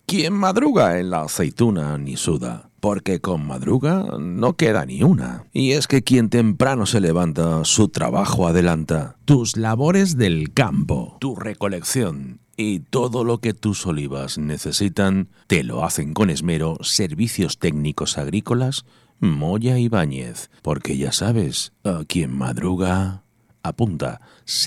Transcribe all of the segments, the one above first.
Quien madruga en la aceituna ni suda, porque con madruga no queda ni una. Y es que quien temprano se levanta, su trabajo adelanta. Tus labores del campo, tu recolección y todo lo que tus olivas necesitan, te lo hacen con esmero Servicios Técnicos Agrícolas Moya Ibáñez. Porque ya sabes, a quien madruga... Apunta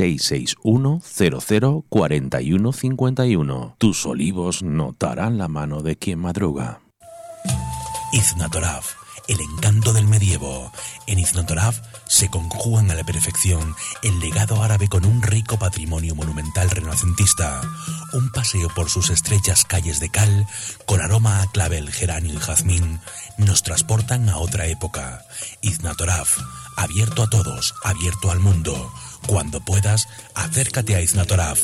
661-00-4151. Tus olivos notarán la mano de quien madruga. Iznatoraf, el encanto del medievo. En Iznatoraf se conjugan a la perfección el legado árabe con un rico patrimonio monumental renacentista. Un paseo por sus estrechas calles de cal, con aroma a clavel, geranio y jazmín, nos transportan a otra época. Iznatoraf, abierto a todos, abierto al mundo. Cuando puedas, acércate a Iznatoraf.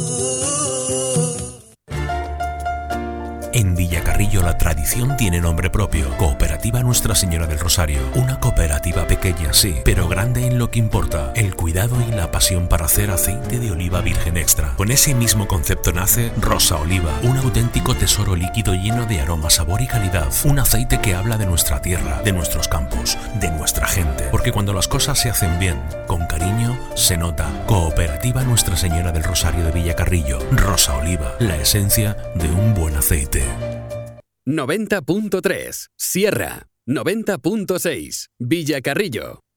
En Villacarrillo la tradición tiene nombre propio. Cooperativa Nuestra Señora del Rosario. Una cooperativa pequeña, sí, pero grande en lo que importa. El cuidado y la pasión para hacer aceite de oliva virgen extra. Con ese mismo concepto nace Rosa Oliva. Un auténtico tesoro líquido lleno de aroma, sabor y calidad. Un aceite que habla de nuestra tierra, de nuestros campos, de nuestra gente. Porque cuando las cosas se hacen bien, con cariño, se nota. Cooperativa Nuestra Señora del Rosario de Villacarrillo. Rosa Oliva. La esencia de un buen aceite. 90.3 Sierra, 90.6 Villacarrillo.